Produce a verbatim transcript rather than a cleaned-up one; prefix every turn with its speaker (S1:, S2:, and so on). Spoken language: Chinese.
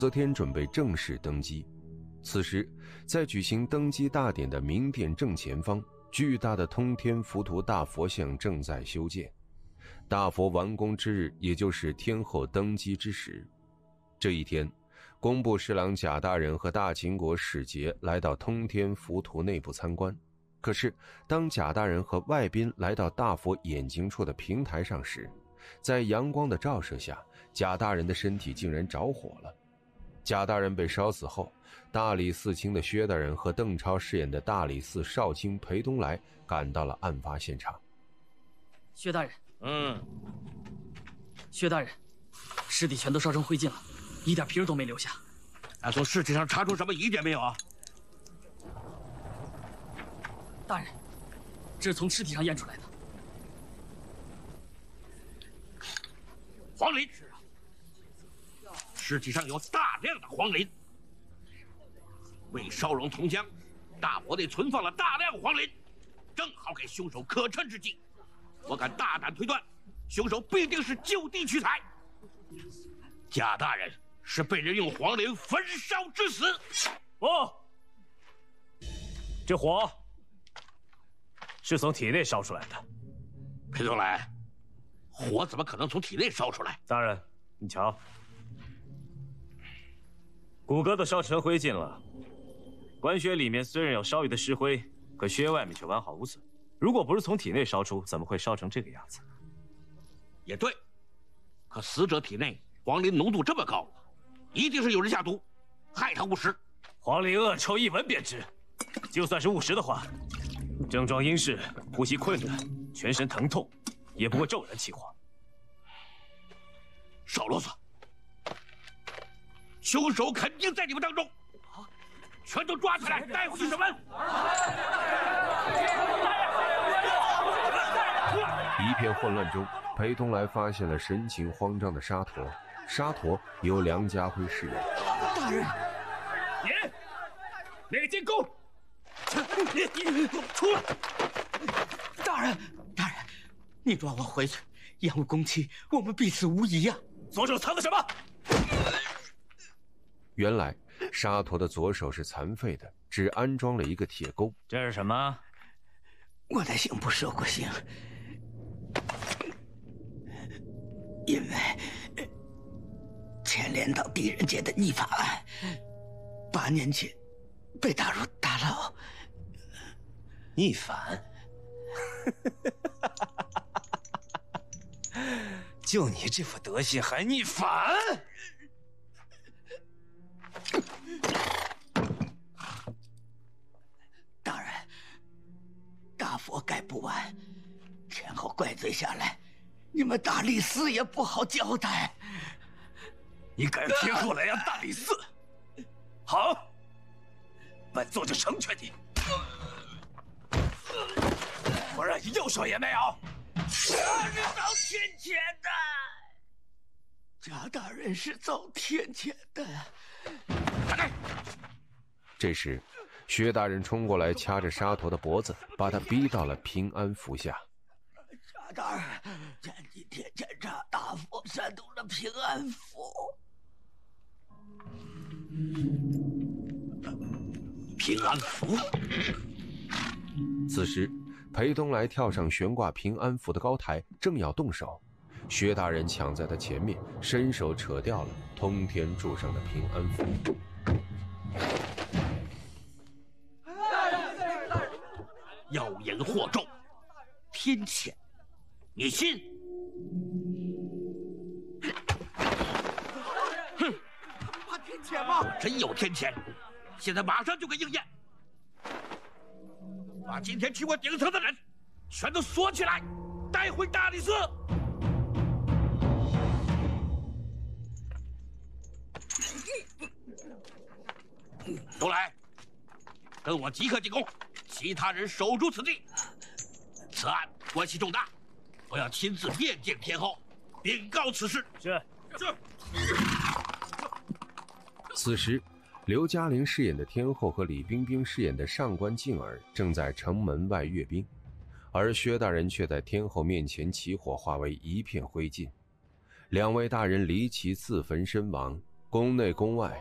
S1: 则天准备正式登基。此时，在举行登基大典的明殿正前方，巨大的通天浮屠大佛像正在修建。大佛完工之日，也就是天后登基之时。这一天，工部侍郎贾大人和大秦国使节来到通天浮屠内部参观。可是，当贾大人和外宾来到大佛眼睛处的平台上时，在阳光的照射下，贾大人的身体竟然着火了。贾大人被烧死后，大理寺卿的薛大人和邓超饰演的大理寺少卿裴东来赶到了案发现场。
S2: 薛大人，
S3: 嗯，
S2: 薛大人，尸体全都烧成灰烬了，一点皮儿都没留下。
S3: 俺从尸体上查出什么疑点没有啊？
S2: 大人，这是从尸体上验出来的。
S3: 黄磷是啊，尸体上有大量的黄磷。为烧融铜浆，大佛内存放了大量黄磷，正好给凶手可乘之机。我敢大胆推断，凶手必定是就地取材。贾大人是被人用黄磷焚烧致死。
S4: 哦，这火是从体内烧出来的。
S3: 裴东来，火怎么可能从体内烧出来？
S4: 大人，你瞧，骨骼都烧成灰烬了，棺靴里面虽然有烧余的尸灰，可靴外面却完好无损。如果不是从体内烧出，怎么会烧成这个样子？
S3: 也对，可死者体内黄磷浓度这么高，一定是有人下毒，害他误食。
S4: 黄磷恶臭，一闻便知。就算是误食的话，症状应是呼吸困难、全身疼痛，也不会骤然起火。
S3: 少啰嗦，凶手肯定在你们当中，全都抓起来，带回去审问。
S1: 一片混乱中，裴东来发现了神情慌张的沙陀。沙陀由梁家辉饰演。
S2: 大人，
S4: 你那个监工，
S2: 你出来！大人，大人，你抓我回去，延误工期，我们必死无疑呀！
S4: 左手藏的什么？
S1: 原来沙陀的左手是残废的，只安装了一个铁钩。
S4: 这是什么？
S2: 我的刑不受过刑，因为牵连到狄仁杰的逆法案，八年前被打入大牢。
S4: 逆反？就你这副德行还逆反？
S2: 大人，大佛盖不完，前后怪罪下来，你们大理寺也不好交代。
S4: 你敢让天后来让大理寺？好，本座就成全你。不然右手也没有。
S2: 我是遭天谴的，贾大人是遭天谴的。
S1: 这时，薛大人冲过来，掐着沙陀的脖子，把他逼到了平安符下。
S2: 沙大人，前几天检查大佛山东的平安符。
S3: 平安符。
S1: 此时，裴东来跳上悬挂平安符的高台，正要动手，薛大人抢在他前面，伸手扯掉了通天柱上的平安符。
S3: 妖言惑众，天谴，你信？哼，
S2: 怕天谴吗？
S3: 真有天谴，现在马上就给应验。把今天去过顶层的人全都锁起来，带回大理寺。都来，跟我即刻进宫，其他人守住此地。此案关系重大，我要亲自面见天后，禀告此事。
S4: 是
S3: 是。
S1: 此时，刘嘉玲饰演的天后和李冰冰饰演的上官静儿正在城门外阅兵，而薛大人却在天后面前起火，化为一片灰烬。两位大人离奇自焚身亡， 宫内宫外